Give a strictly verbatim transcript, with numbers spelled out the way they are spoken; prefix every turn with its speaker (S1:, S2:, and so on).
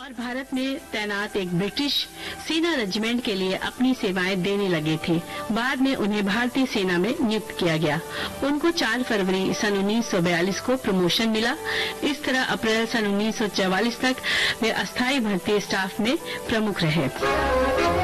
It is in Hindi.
S1: और भारत में तैनात एक ब्रिटिश सेना रेजिमेंट के लिए अपनी सेवाएं देने लगे थे। बाद में उन्हें भारतीय सेना में नियुक्त किया गया। उनको चार फरवरी सन उन्नीस सौ बयालीस को प्रमोशन मिला। इस तरह अप्रैल सन उन्नीस सौ चौवालीस तक वे अस्थायी भर्ती स्टाफ में प्रमुख रहे।